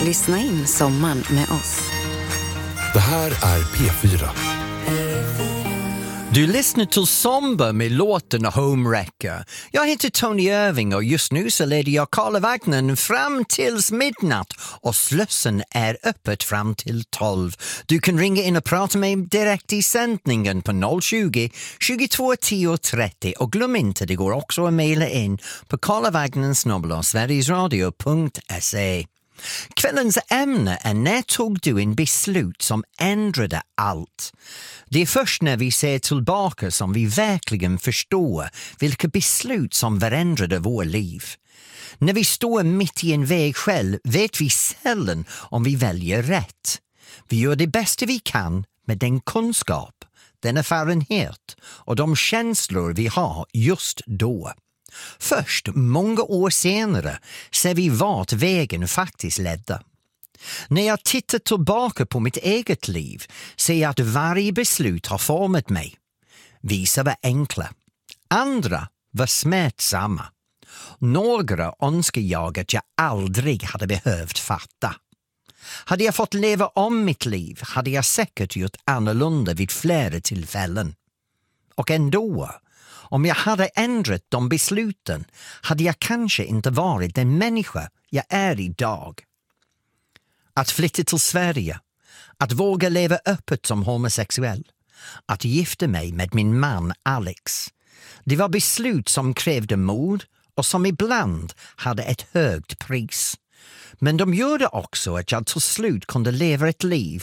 Lyssna in sommaren med oss. Det här är P4. Du lyssnar till Somber med låten Homewrecker. Jag heter Tony Irving och just nu så leder jag Karlavagnen fram tills midnatt och Slussen är öppet fram till 12. Du kan ringa in och prata med mig direkt i sändningen på 020 22 10 30 och glöm inte, det går också att mejla in på karlavagnen@sverigesradio.se. Kvällens ämne är när tog du en beslut som ändrade allt? Det är först när vi ser tillbaka som vi verkligen förstår vilka beslut som förändrade vår liv. När vi står mitt i en väg själv vet vi sällan om vi väljer rätt. Vi gör det bästa vi kan med den kunskap, den erfarenhet och de känslor vi har just då. Först många år senare ser vi vart vägen faktiskt ledde. När jag tittar tillbaka på mitt eget liv ser jag att varje beslut har format mig. Vissa var enkla, andra var smärtsamma. Några önskar jag att jag aldrig hade behövt fatta. Hade jag fått leva om mitt liv hade jag säkert gjort annorlunda vid flera tillfällen. Och ändå, om jag hade ändrat de besluten hade jag kanske inte varit den människa jag är idag. Att flytta till Sverige, att våga leva öppet som homosexuell, att gifta mig med min man Alex. Det var beslut som krävde mod och som ibland hade ett högt pris. Men de gjorde också att jag till slut kunde leva ett liv